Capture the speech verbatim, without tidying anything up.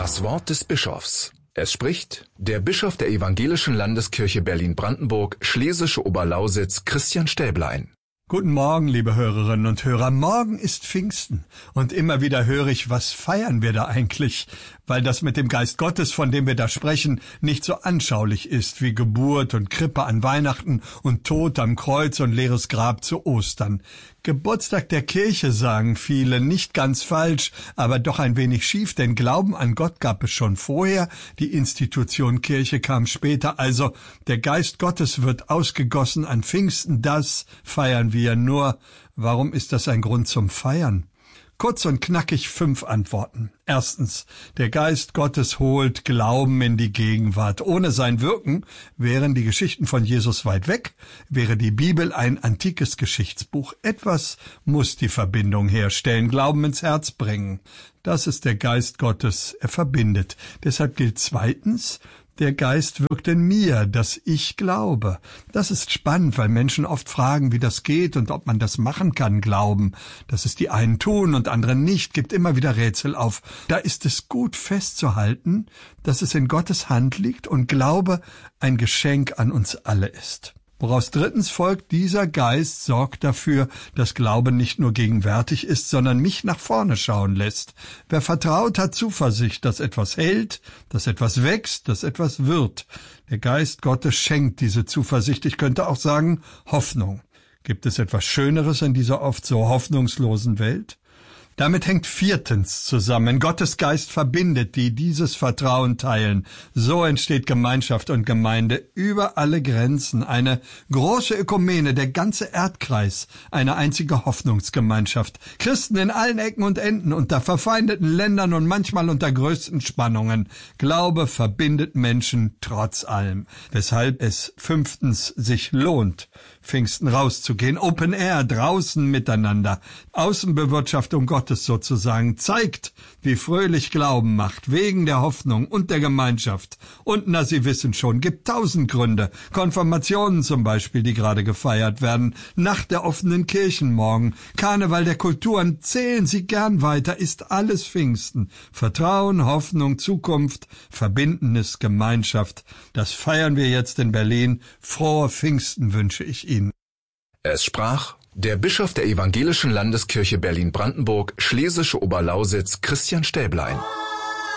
Das Wort des Bischofs. Es spricht der Bischof der Evangelischen Landeskirche Berlin-Brandenburg, Schlesische Oberlausitz, Christian Stäblein. Guten Morgen, liebe Hörerinnen und Hörer. Morgen ist Pfingsten und immer wieder höre ich, was feiern wir da eigentlich? Weil das mit dem Geist Gottes, von dem wir da sprechen, nicht so anschaulich ist wie Geburt und Krippe an Weihnachten und Tod am Kreuz und leeres Grab zu Ostern. Geburtstag der Kirche, sagen viele, nicht ganz falsch, aber doch ein wenig schief, denn Glauben an Gott gab es schon vorher, die Institution Kirche kam später, also der Geist Gottes wird ausgegossen an Pfingsten, das feiern wir nur. Warum ist das ein Grund zum Feiern? Kurz und knackig fünf Antworten. Erstens, der Geist Gottes holt Glauben in die Gegenwart. Ohne sein Wirken wären die Geschichten von Jesus weit weg, wäre die Bibel ein antikes Geschichtsbuch. Etwas muss die Verbindung herstellen, Glauben ins Herz bringen. Das ist der Geist Gottes, er verbindet. Deshalb gilt zweitens, der Geist wirkt in mir, dass ich glaube. Das ist spannend, weil Menschen oft fragen, wie das geht und ob man das machen kann, glauben. Dass es die einen tun und andere nicht, gibt immer wieder Rätsel auf. Da ist es gut festzuhalten, dass es in Gottes Hand liegt und Glaube ein Geschenk an uns alle ist. Woraus drittens folgt, dieser Geist sorgt dafür, dass Glaube nicht nur gegenwärtig ist, sondern mich nach vorne schauen lässt. Wer vertraut, hat Zuversicht, dass etwas hält, dass etwas wächst, dass etwas wird. Der Geist Gottes schenkt diese Zuversicht, ich könnte auch sagen Hoffnung. Gibt es etwas Schöneres in dieser oft so hoffnungslosen Welt? Damit hängt viertens zusammen. Gottes Geist verbindet, die dieses Vertrauen teilen. So entsteht Gemeinschaft und Gemeinde über alle Grenzen. Eine große Ökumene, der ganze Erdkreis, eine einzige Hoffnungsgemeinschaft. Christen in allen Ecken und Enden, unter verfeindeten Ländern und manchmal unter größten Spannungen. Glaube verbindet Menschen trotz allem. Weshalb es fünftens sich lohnt, Pfingsten rauszugehen. Open Air, draußen miteinander. Außenbewirtschaftung Gottes sozusagen, zeigt, wie fröhlich Glauben macht, wegen der Hoffnung und der Gemeinschaft. Und na, Sie wissen schon, gibt tausend Gründe. Konfirmationen zum Beispiel, die gerade gefeiert werden, Nacht der offenen Kirchen morgen, Karneval der Kulturen, zählen Sie gern weiter, ist alles Pfingsten. Vertrauen, Hoffnung, Zukunft, Verbindenes, Gemeinschaft. Das feiern wir jetzt in Berlin. Frohe Pfingsten wünsche ich Ihnen. Es sprach der Bischof der Evangelischen Landeskirche Berlin-Brandenburg, Schlesische Oberlausitz, Christian Stäblein.